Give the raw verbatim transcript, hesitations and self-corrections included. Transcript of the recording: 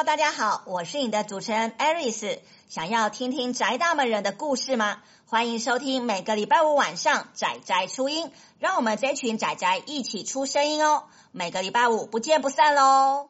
Hello， 大家好，我是你的主持人 Aris。想要听听宅大门人的故事吗？欢迎收听每个礼拜五晚上宅宅出音，让我们这群宅宅一起出声音哦。每个礼拜五不见不散喽。